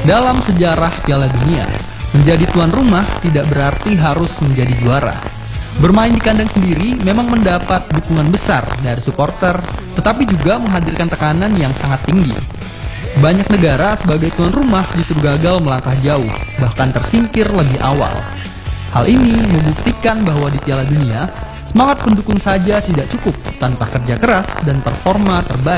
Dalam sejarah Piala Dunia, menjadi tuan rumah tidak berarti harus menjadi juara. Bermain di kandang sendiri memang mendapat dukungan besar dari supporter, tetapi juga menghadirkan tekanan yang sangat tinggi. Banyak negara sebagai tuan rumah justru gagal melangkah jauh, bahkan tersingkir lebih awal. Hal ini membuktikan bahwa di Piala Dunia, semangat pendukung saja tidak cukup tanpa kerja keras dan performa terbaik.